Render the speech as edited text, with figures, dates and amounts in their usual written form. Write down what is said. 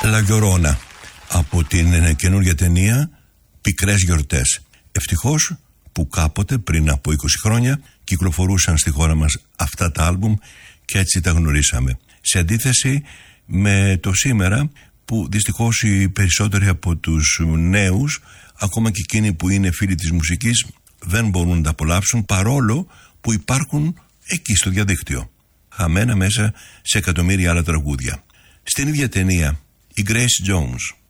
La Llorona από την καινούργια ταινία Πικρές Γιορτές. Ευτυχώς που κάποτε πριν από 20 χρόνια κυκλοφορούσαν στη χώρα μας αυτά τα άλμπουμ και έτσι τα γνωρίσαμε. Σε αντίθεση με το σήμερα που δυστυχώς οι περισσότεροι από τους νέους, ακόμα και εκείνοι που είναι φίλοι της μουσικής, δεν μπορούν να τα απολαύσουν, παρόλο που υπάρχουν εκεί στο διαδίκτυο, χαμένα μέσα σε εκατομμύρια άλλα τραγούδια. Στην ίδια ταινία η Grace Jones